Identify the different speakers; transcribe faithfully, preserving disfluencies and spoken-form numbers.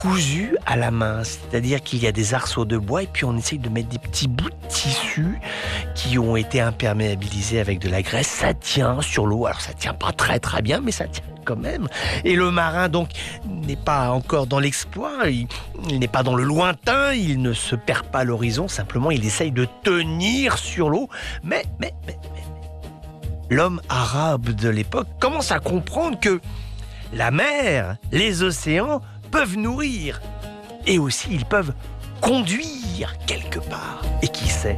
Speaker 1: cousu à la main, c'est-à-dire qu'il y a des arceaux de bois et puis on essaye de mettre des petits bouts de tissu qui ont été imperméabilisés avec de la graisse. Ça tient sur l'eau, alors ça tient pas très très bien, mais ça tient quand même. Et le marin donc n'est pas encore dans l'exploit, il, il n'est pas dans le lointain, il ne se perd pas à l'horizon, simplement il essaye de tenir sur l'eau, mais, mais, mais, mais l'homme arabe de l'époque commence à comprendre que la mer, les océans peuvent nourrir et aussi ils peuvent conduire quelque part. Et qui sait ?